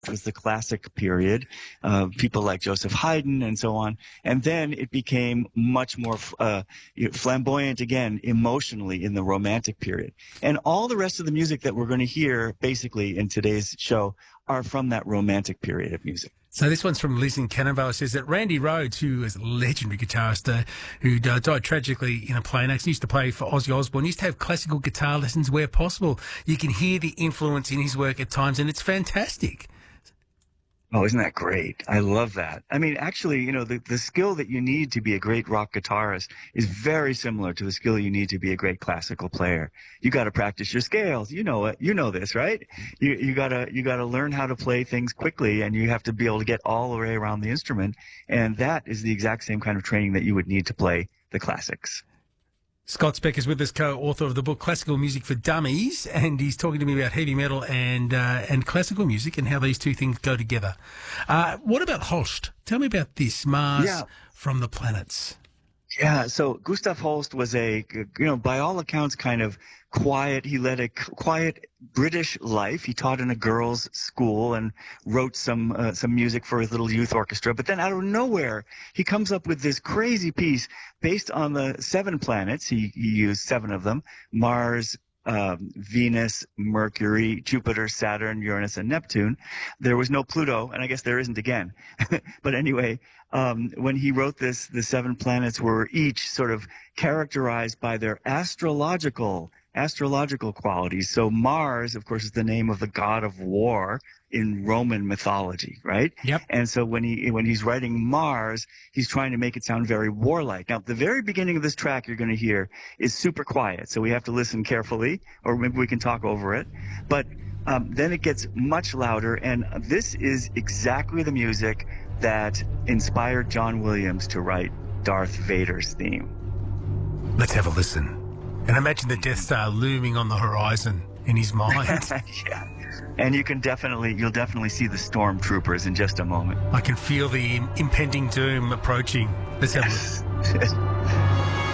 was the classic period, people like Joseph Haydn and so on. And then it became much more flamboyant again, emotionally, in the Romantic period. And all the rest of the music that we're going to hear, basically, in today's show, are from that Romantic period of music. So this one's from Liz in Canterville. It says that Randy Rhoads, who is a legendary guitarist, who died tragically in a plane accident, used to play for Ozzy Osbourne, used to have classical guitar lessons where possible. You can hear the influence in his work at times, and it's fantastic. Oh, isn't that great? I love that. I mean, actually, the skill that you need to be a great rock guitarist is very similar to the skill you need to be a great classical player. You got to practice your scales. You know it. You know this, right? You gotta learn how to play things quickly, and you have to be able to get all the way around the instrument. And that is the exact same kind of training that you would need to play the classics. Scott Speck is with us, co-author of the book Classical Music for Dummies, and he's talking to me about heavy metal and classical music and how these two things go together. What about Holst? Tell me about this, Mars from the Planets. Yeah, so Gustav Holst was by all accounts, kind of quiet. He led a quiet British life. He taught in a girls' school and wrote some music for his little youth orchestra. But then out of nowhere, he comes up with this crazy piece based on the 7 planets. He used 7 of them: Mars, Venus, Mercury, Jupiter, Saturn, Uranus, and Neptune. There was no Pluto, and I guess there isn't again. But anyway, when he wrote this, the 7 planets were each sort of characterized by their astrological qualities. So Mars, of course, is the name of the god of war in Roman mythology, right? Yep. And so when he's writing Mars, he's trying to make it sound very warlike. Now, the very beginning of this track you're going to hear is super quiet, so we have to listen carefully, or maybe we can talk over it. But then it gets much louder, and this is exactly the music that inspired John Williams to write Darth Vader's theme. Let's have a listen. And imagine the Death Star looming on the horizon in his mind. Yeah. And you'll definitely see the stormtroopers in just a moment. I can feel the impending doom approaching. Let's have a listen.